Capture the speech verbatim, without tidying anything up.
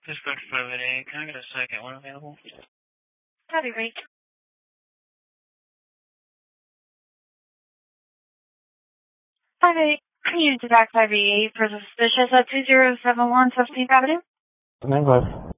Dispatch five eighty-eight, can I get a second one available? That'd be great. five eight, you to back five eighty-eight for suspicious at two zero seven one seventeenth Avenue. nine five.